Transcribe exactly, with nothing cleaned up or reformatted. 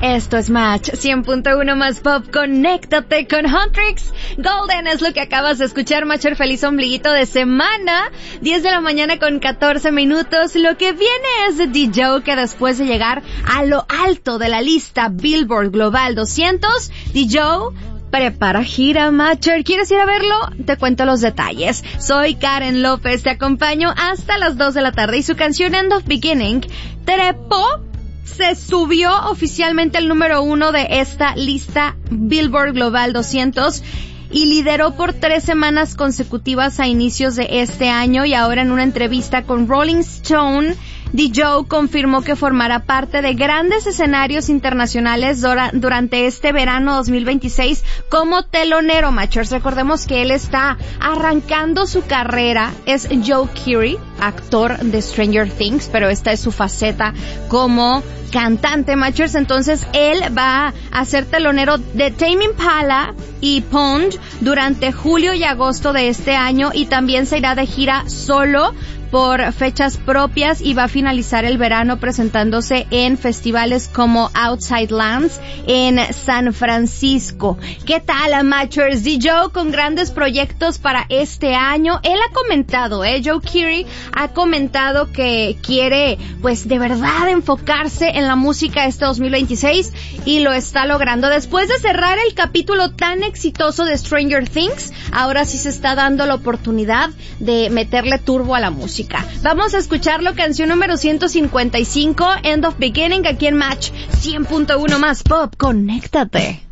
Esto es Match cien punto uno más Pop. Conéctate con Huntrix. Golden es lo que acabas de escuchar, Matcher. Feliz ombliguito de semana. diez de la mañana con catorce minutos. Lo que viene es de D J, que después de llegar a lo alto de la lista Billboard Global doscientos, D J prepara gira, Matcher. ¿Quieres ir a verlo? Te cuento los detalles. Soy Karen López, te acompaño hasta las dos de la tarde y su canción End of Beginning trepó, se subió oficialmente al número uno de esta lista Billboard Global doscientos y lideró por tres semanas consecutivas a inicios de este año, y ahora en una entrevista con Rolling Stone, D J confirmó que formará parte de grandes escenarios internacionales dura, durante este verano dos mil veintiséis como telonero, Matchers. Recordemos que él está arrancando su carrera, es Joe Keery, actor de Stranger Things, pero esta es su faceta como cantante, Matchers. Entonces él va a ser telonero de Tame Impala y Pond durante julio y agosto de este año, y también se irá de gira solo por fechas propias y va a finalizar el verano presentándose en festivales como Outside Lands en San Francisco. ¿Qué tal, Matchers? D J con grandes proyectos para este año. Él ha comentado, eh, Joe Keery ha comentado que quiere, pues, de verdad enfocarse en la música este dos mil veintiséis, y lo está logrando. Después de cerrar el capítulo tan exitoso de Stranger Things, ahora sí se está dando la oportunidad de meterle turbo a la música. Vamos a escucharlo, canción número ciento cincuenta y cinco, End of Beginning, aquí en Match cien punto uno más Pop. Conéctate.